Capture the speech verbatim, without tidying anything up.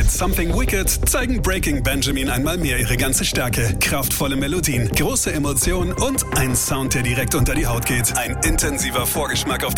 Mit Something Wicked zeigen Breaking Benjamin einmal mehr ihre ganze Stärke. Kraftvolle Melodien, große Emotionen und ein Sound, der direkt unter die Haut geht. Ein intensiver Vorgeschmack auf